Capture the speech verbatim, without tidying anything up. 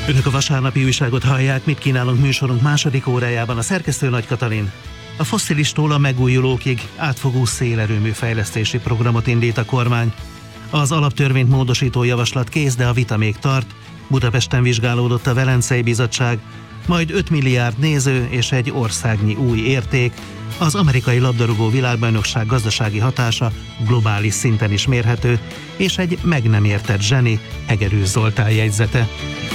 Önök a vasárnapi újságot hallják, mit kínálunk műsorunk második órájában. A szerkesztő Nagy Katalin. A fosszilistól a megújulókig átfogó szélerőmű fejlesztési programot indít a kormány. Az alaptörvényt módosító javaslat kész, de a vita még tart. Budapesten vizsgálódott a Velencei Bizottság, majd öt milliárd néző és egy országnyi új érték. Az amerikai labdarúgó világbajnokság gazdasági hatása globális szinten is mérhető, és egy meg nem értett zseni, Hegedűs Zoltán jegyzete.